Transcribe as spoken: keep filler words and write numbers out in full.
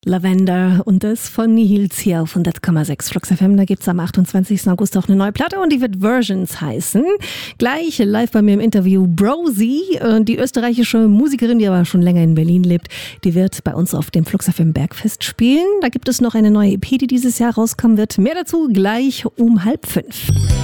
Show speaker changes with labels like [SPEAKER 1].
[SPEAKER 1] Lavender und das von Nihils hier auf hundert Komma sechs Flux F M. Da gibt es am achtundzwanzigsten August auch eine neue Platte und die wird Versions heißen. Gleich live bei mir im Interview Brosi, die österreichische Musikerin, die aber schon länger in Berlin lebt. Die wird bei uns auf dem Flux F M Bergfest spielen. Da gibt es noch eine neue E P, die dieses Jahr rauskommen wird. Mehr dazu gleich um halb fünf.